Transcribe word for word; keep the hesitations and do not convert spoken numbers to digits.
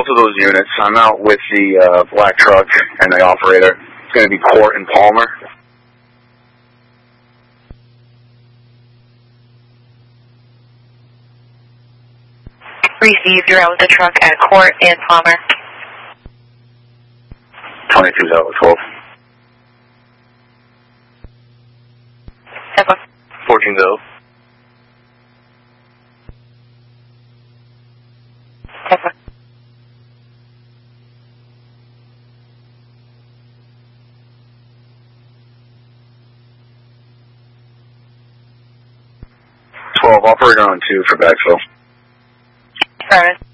both of those units. I'm out with the uh, black truck and the operator. It's going to be Court and Palmer. Received. You're out with the truck at Court and Palmer. twenty-two's out with twelve. Tempo. fourteen's out. Tempo. twelve, operator on two for backfill. Affirmative.